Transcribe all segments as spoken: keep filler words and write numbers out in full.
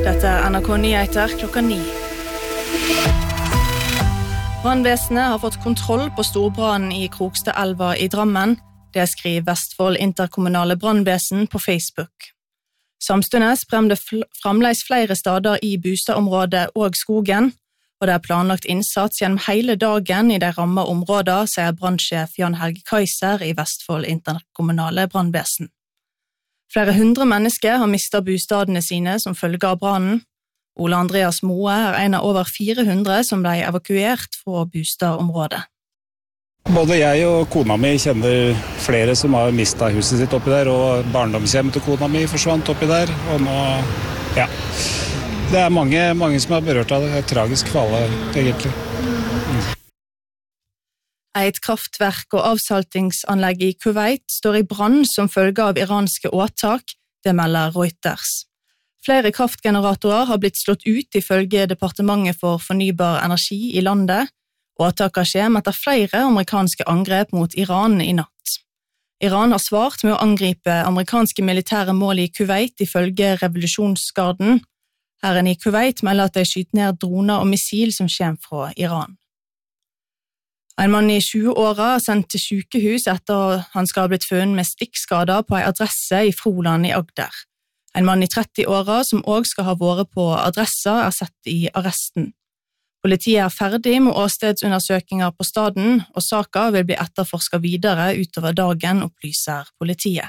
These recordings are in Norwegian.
Dette er N R K Nyheter klokka ni. Brannvesenet har fått kontroll på storbrannen i Krokstadelva i Drammen. Det skriver Vestfold interkommunale brannvesen på Facebook. Samstundes bremte framleis flere steder i bostadområdet og skogen, og det er planlagt innsats gjennom hele dagen i de ramma områder, sier brannsjef Jan Helge Kaiser i Vestfold interkommunale brannvesen. Flere hundre mennesker har mistet bostadene sine som følge av brannen. Ole Andreas Moe er en av over fire hundre som ble evakuert fra bostadområdet. Både jeg og kona mi kjenner flere som har mistet huset sitt oppi der, og barndomshjemmet til kona mi forsvant oppi der, og nå, ja, det er mange, mange som er berørt av det. Det er tragisk for alle, egentlig. Mm. Et kraftverk og avsaltingsanlegg i Kuwait står i brann som følge av iranske åtak, det melder Reuters. Flere kraftgeneratorer har blitt slått ut ifølge Departementet for fornybar energi i landet. Åtaket skjer etter flere amerikanske angrep mot Iran i natt. Iran har svart med å angripe amerikanske militære mål i Kuwait ifølge revolusjonsgarden. Herren i Kuwait melder at de skyter ned droner og missil som kommer fra Iran. En mann i tjue-åra er sendt til sykehus etter han skal ha blitt funnet med stikkskader på en adresse i Froland i Agder. En mann i tretti-åra som også skal ha vært på adressa er sett i arresten. Politiet er ferdig med åstedsundersøkinger på staden, og saka vil bli etterforsket videre utover dagen, opplyser politiet.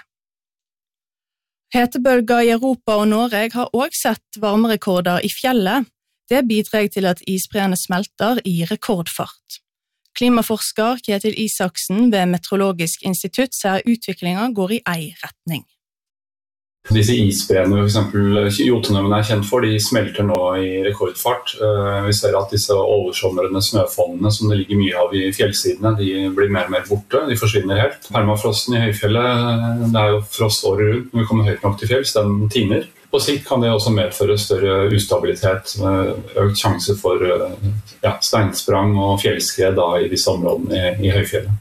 Hetebølger i Europa og Norge har også sett varmerekorder i fjellet. Det bidrar til at isbreene smelter i rekordfart. Klimaforsker Kjetil Isaksen ved Meteorologisk institutt sier utviklingen går i ei retning. Disse isbreene, for eksempel Jotunheimen er kjent for, de smelter nå i rekordfart. Vi ser at disse oversomrende snøfonnene som det ligger mye av i fjellsidene, de blir mer og mer borte, de forsvinner helt. Permafrosten i høyfjellet, det er jo frost året rundt, når vi kommer høyt nok til fjells, den tiner. På sikt kan det også medføre større ustabilitet, økt sjanse for ja, steinsprang og fjellskred da, i disse områdene i, i høyfjellet.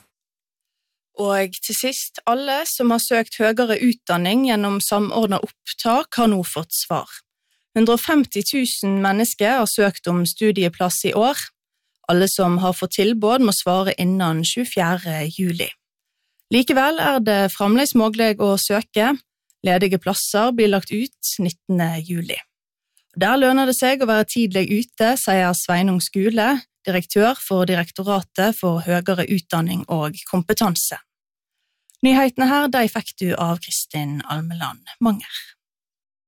Og til sist, alle som har søkt høyere utdanning gjennom samordnet opptak har nå fått svar. hundre og femti tusen mennesker har søkt om studieplass i år. Alle som har fått tilbud må svare innen tjuefjerde juli. Likevel er det fremdeles mulig å søke. Ledige plasser blir lagt ut nittende juli. Der lønner det seg å være tidlig ute, sier Sveinung Skule, direktør for Direktoratet for høyere utdanning og kompetanse. Nyhetene her, de fikk du av Kristin Almeland Manger.